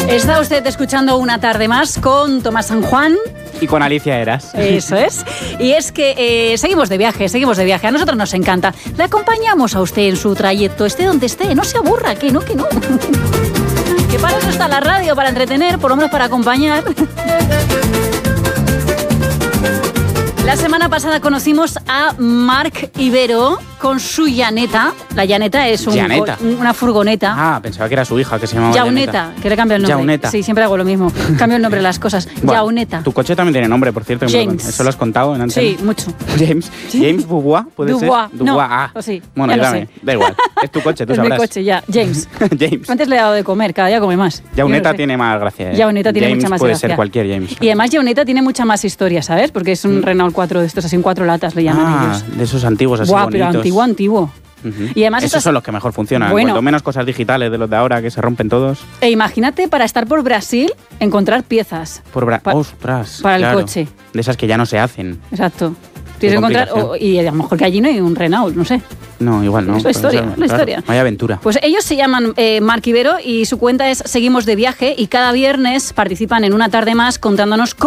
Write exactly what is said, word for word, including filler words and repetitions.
Está usted escuchando Una tarde más con Tomás San Juan. Y con Alicia Eras. Eso es. Y es que eh, seguimos de viaje, seguimos de viaje. A nosotros nos encanta. Le acompañamos a usted en su trayecto, esté donde esté. No se aburra, que no, que no. Que para eso está la radio, para entretener, por lo menos para acompañar. La semana pasada conocimos a Marc Ibero con su llaneta. La llaneta es un, ¿Llaneta? una furgoneta. Ah, pensaba que era su hija, que se llamaba Yauneta, Llaneta. que le cambio el nombre. Yauneta. Sí, siempre hago lo mismo. Cambio el nombre de las cosas. Bueno, Yauneta. Tu coche también tiene nombre, por cierto. James. ¿Eso lo has contado en antena? Sí, mucho. James. James Dubois, ¿puede Dubois. ser? No, Dubois. Ah. o sí, Bueno, ya lo dame. sé. Da igual. Es tu coche, tú Es sabrás. mi coche, ya. James. James. Antes le he dado de comer, cada día come más. Yauneta Yo no sé. tiene más gracia. ¿eh? Yauneta tiene James mucha más puede gracia. ser cualquier James. Y además Yauneta tiene mucha más historia, ¿sabes? Porque es un Mm. Renault cuatro de estos, así en cuatro latas le llaman Ah, ellos. de esos antiguos así Buah, bonitos. pero antiguo, antiguo. Uh-huh. Y además Esos estas- son los que mejor funcionan. Bueno. Cuanto menos cosas digitales de los de ahora que se rompen todos. E imagínate para estar por Brasil, encontrar piezas. Por bra- Pa- ¡Ostras! para el claro. coche. De esas que ya no se hacen. Exacto. Qué Tienes que encontrar, o- complicación. y a lo mejor que allí no hay un Renault, no sé. No, igual no. Es la historia, Pero, la historia. Vaya aventura. Pues ellos se llaman eh, Marc Ibero y su cuenta es Seguimos de Viaje y cada viernes participan en Una tarde más contándonos cómo